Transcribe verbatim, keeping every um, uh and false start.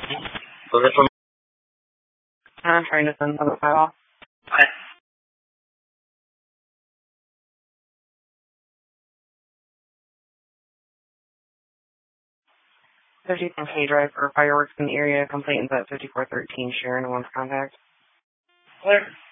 So this one. I'm trying to send some file off. Okay. fifty-four K Drive for fireworks in the area. Complainants at fifty-four thirteen Sharon wants contact. Clear.